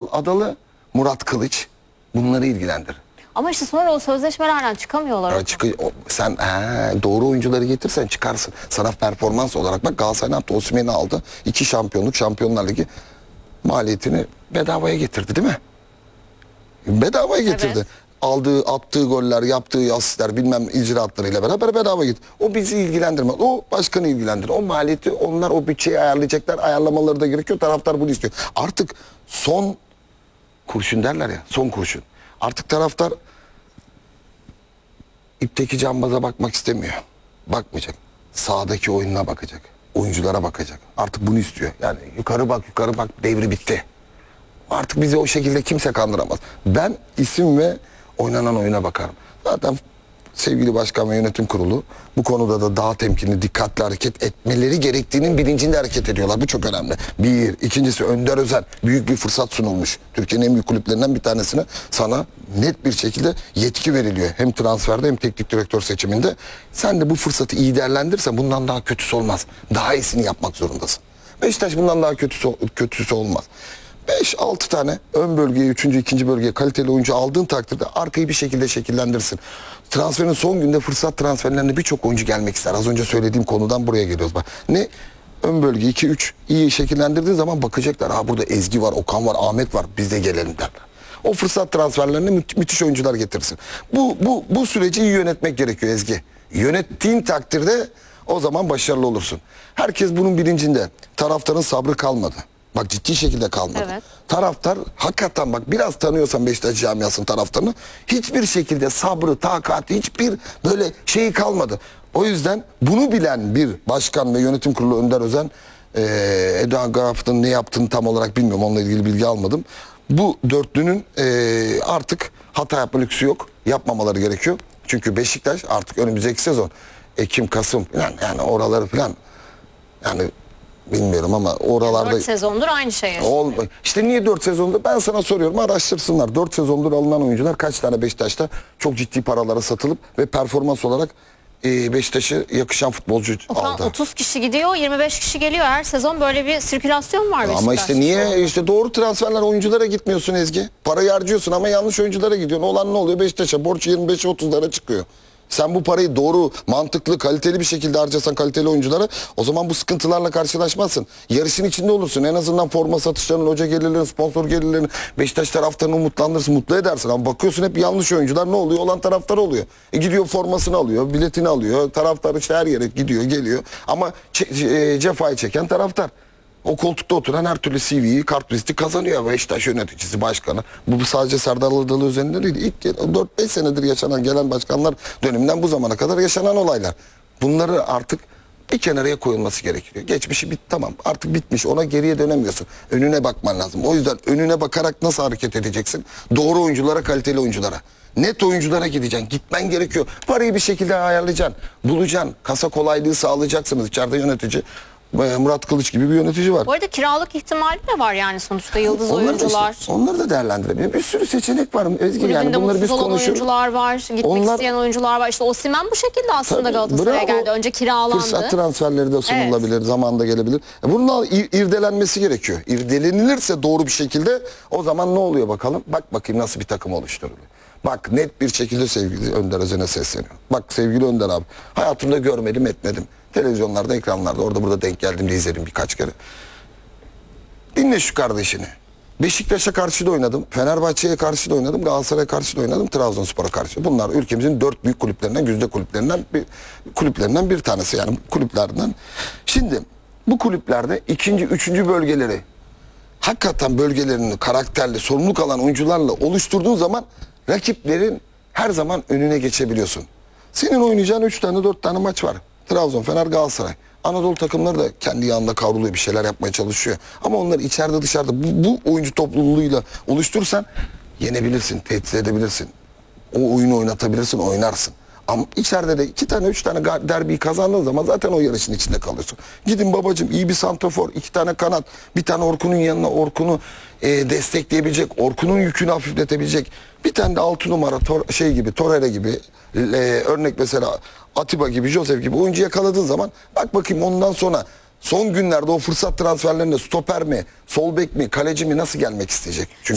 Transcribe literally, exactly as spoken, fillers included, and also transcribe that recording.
Adalı, Murat Kılıç bunları ilgilendirir. Ama işte sonra o sözleşmelerden çıkamıyorlar. Ya çıkı, o, sen he, doğru oyuncuları getirsen çıkarsın. Sana performans olarak bak Galatasaray ne yaptı? Osimhen'i aldı. İki şampiyonluk, Şampiyonlar Ligi maliyetini bedavaya getirdi değil mi? Bedavaya getirdi. Evet. Aldığı, attığı goller, yaptığı asistler bilmem icraatlarıyla beraber bedava gitti. O bizi ilgilendirmez. O başkanı ilgilendirir. O maliyeti onlar o bütçeyi ayarlayacaklar. Ayarlamaları da gerekiyor. Taraftar bunu istiyor. Artık son kurşun derler ya. Son kurşun. Artık taraftar ipteki cambaza bakmak istemiyor. Bakmayacak. Sahadaki oyununa bakacak. Oyunculara bakacak. Artık bunu istiyor. Yani yukarı bak yukarı bak devri bitti. Artık bizi o şekilde kimse kandıramaz. Ben isim ve oynanan oyuna bakarım. Zaten sevgili başkan ve yönetim kurulu bu konuda da daha temkinli, dikkatli hareket etmeleri gerektiğinin bilincinde hareket ediyorlar. Bu çok önemli. Bir. İkincisi Önder Özen. Büyük bir fırsat sunulmuş. Türkiye'nin en büyük kulüplerinden bir tanesine sana net bir şekilde yetki veriliyor. Hem transferde hem teknik direktör seçiminde. Sen de bu fırsatı iyi değerlendirirsen bundan daha kötüsü olmaz. Daha iyisini yapmak zorundasın. Beşiktaş bundan daha kötüsü, kötüsü olmaz. beş altı tane ön bölgeye, üçüncü ikinci bölgeye kaliteli oyuncu aldığın takdirde arkayı bir şekilde şekillendirsin. Transferin son günde fırsat transferlerine birçok oyuncu gelmek ister. Az önce söylediğim konudan buraya geliyoruz. Bak. Ne? Ön bölge iki üç iyi şekillendirdiğin zaman bakacaklar. Ha burada Ezgi var, Okan var, Ahmet var. Biz de gelelim derler. O fırsat transferlerine mü müthiş oyuncular getirsin. Bu, bu, bu süreci iyi yönetmek gerekiyor Ezgi. Yönettiğin takdirde o zaman başarılı olursun. Herkes bunun bilincinde. Taraftarın sabrı kalmadı. Bak ciddi şekilde kalmadı. Evet. Taraftar hakikaten bak biraz tanıyorsan Beşiktaş camiasının taraftarını hiçbir şekilde sabrı, takati hiçbir böyle şeyi kalmadı. O yüzden bunu bilen bir başkan ve yönetim kurulu Önder Özen e, Eda Gaf'ın ne yaptığını tam olarak bilmiyorum. Onunla ilgili bilgi almadım. Bu dörtlünün e, artık hata yapma lüksü yok. Yapmamaları gerekiyor. Çünkü Beşiktaş artık önümüzdeki sezon Ekim, Kasım falan yani oraları falan yani bilmiyorum ama oralarda... dört sezondur aynı şey yaşıyor. İşte niye dört sezondur? Ben sana soruyorum araştırsınlar. dört sezondur alınan oyuncular kaç tane Beşiktaş'ta çok ciddi paralara satılıp ve performans olarak e, Beşiktaş'a yakışan futbolcu Okan, aldı. otuz kişi gidiyor, yirmi beş kişi geliyor. Her sezon böyle bir sirkülasyon var Beşiktaş'ta. Ama işte niye işte doğru transferler oyunculara gitmiyorsun Ezgi? Parayı harcıyorsun ama yanlış oyunculara gidiyorsun. Olan ne oluyor? Beşiktaş'a borç yirmi beşe otuzlara çıkıyor. Sen bu parayı doğru, mantıklı, kaliteli bir şekilde harcasan kaliteli oyunculara o zaman bu sıkıntılarla karşılaşmazsın. Yarışın içinde olursun. En azından forma satışlarının, hoca gelirlerini, sponsor gelirlerini, Beşiktaş taraftarını umutlandırırsın, mutlu edersin. Ama bakıyorsun hep yanlış oyuncular ne oluyor? Olan taraftar oluyor. E gidiyor formasını alıyor, biletini alıyor. Taraftar işte her yere gidiyor, geliyor. Ama e, cefayı çeken taraftar. O koltukta oturan her türlü C V'yi, kartviziti kazanıyor Beşiktaş yöneticisi, başkanı. Bu sadece Serdar Adalı üzerinde değil. İlk dört beş senedir yaşanan gelen başkanlar döneminden bu zamana kadar yaşanan olaylar. Bunları artık bir kenaraya koyulması gerekiyor. Geçmişi bit tamam artık bitmiş, ona geriye dönemiyorsun. Önüne bakman lazım. O yüzden önüne bakarak nasıl hareket edeceksin? Doğru oyunculara, kaliteli oyunculara. Net oyunculara gideceksin. Gitmen gerekiyor. Parayı bir şekilde ayarlayacaksın. Bulacaksın. Kasa kolaylığı sağlayacaksınız. İçeride yönetici Murat Kılıç gibi bir yönetici var. Bu arada kiralık ihtimali de var yani sonuçta yıldız Onları oyuncular. Da işte, onları da değerlendirebiliyor. Bir sürü seçenek var. Ezgi yani bunları biz konuşuyoruz. oyuncular var, gitmek Onlar, isteyen oyuncular var. İşte Osimhen bu şekilde aslında tabii, Galatasaray'a bravo. geldi. Önce kiralandı. Fırsat transferleri de sunulabilir, evet. Zamanında gelebilir. Bunun irdelenmesi gerekiyor. İrdelenilirse doğru bir şekilde o zaman ne oluyor bakalım? Bak bakayım nasıl bir takım oluşturuluyor. Bak net bir şekilde sevgili Önder Özen'e sesleniyor. Bak sevgili Önder abi, hayatımda görmedim etmedim. Televizyonlarda, ekranlarda, orada burada denk geldiğimde izledim birkaç kere. Dinle şu kardeşini. Beşiktaş'a karşı da oynadım, Fenerbahçe'ye karşı da oynadım, Galatasaray'a karşı da oynadım, Trabzonspor'a karşı. Bunlar ülkemizin dört büyük kulüplerinden, güzde kulüplerinden bir kulüplerinden bir tanesi yani kulüplerden. Şimdi bu kulüplerde ikinci, üçüncü bölgeleri hakikaten bölgelerini karakterli, sorumluluk alan oyuncularla oluşturduğun zaman rakiplerin her zaman önüne geçebiliyorsun. Senin oynayacağın üç tane dört tane maç var. Trabzon, Fener, Galatasaray. Anadolu takımları da kendi yanında kavruluyor, bir şeyler yapmaya çalışıyor. Ama onlar içeride dışarıda bu, bu oyuncu topluluğuyla oluşturursan yenebilirsin, tehdit edebilirsin. O oyunu oynatabilirsin, oynarsın. Ama içeride de iki tane üç tane derbiyi kazandığın zaman zaten o yarışın içinde kalıyorsun. Gidin babacığım iyi bir santrafor, iki tane kanat, bir tane Orkun'un yanına Orkun'u e, destekleyebilecek, Orkun'un yükünü hafifletebilecek. Bir tane de altı numara tor, şey gibi, Torreira gibi, e, örnek mesela Atiba gibi, Josef gibi oyuncu yakaladığın zaman bak bakayım ondan sonra son günlerde o fırsat transferlerinde stoper mi, sol bek mi, kaleci mi nasıl gelmek isteyecek? Çünkü